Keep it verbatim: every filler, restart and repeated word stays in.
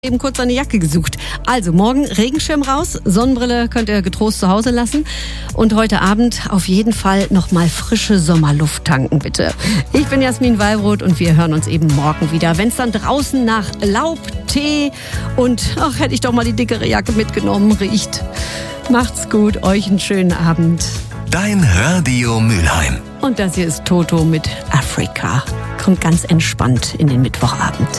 Eben kurz eine Jacke gesucht. Also morgen Regenschirm raus, Sonnenbrille könnt ihr getrost zu Hause lassen und heute Abend auf jeden Fall nochmal frische Sommerluft tanken, bitte. Ich bin Jasmin Wallbrot und wir hören uns eben morgen wieder. Wenn es dann draußen nach Laub, Tee und, ach, hätte ich doch mal die dickere Jacke mitgenommen, riecht. Macht's gut, euch einen schönen Abend. Dein Radio Mülheim. Und das hier ist Toto mit Afrika. Kommt ganz entspannt in den Mittwochabend.